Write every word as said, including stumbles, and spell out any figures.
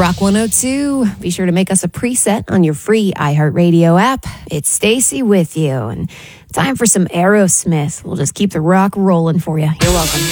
Rock one oh two. Be sure to make us a preset on your free iHeartRadio app. It's Stacy with you. And time for some Aerosmith. We'll just keep the rock rolling for you. You're welcome.